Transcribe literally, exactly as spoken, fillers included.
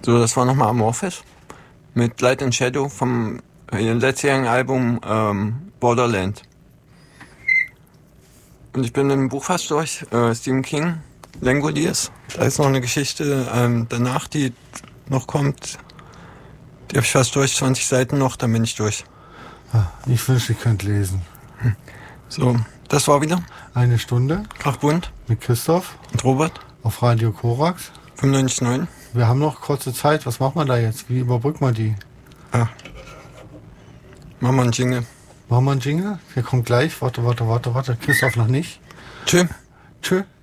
So, das war nochmal Amorphis mit Light and Shadow vom ihrem letztjährigen Album ähm, Borderland. Und ich bin mit dem Buch fast durch, äh, Stephen King, Langoliers. Da ist noch eine Geschichte ähm, danach, die noch kommt. Die habe ich fast durch, zwanzig Seiten noch, dann bin ich durch. Ich wünschte, ich könnte lesen. So, das war wieder Eine Stunde Krachbund mit Christoph und Robert, auf Radio Korax. fünfundneunzig Komma neun. Wir haben noch kurze Zeit. Was macht man da jetzt? Wie überbrückt man die? Ah. Machen wir einen Jingle. Machen wir einen Jingle? Der kommt gleich. Warte, warte, warte, warte. Christoph noch nicht. Tschö. Tschö.